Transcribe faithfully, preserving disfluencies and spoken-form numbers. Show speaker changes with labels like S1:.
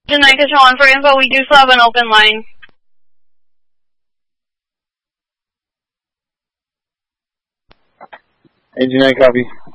S1: Tonight, Control one for info, we do still have an open line.
S2: Engine nine, copy.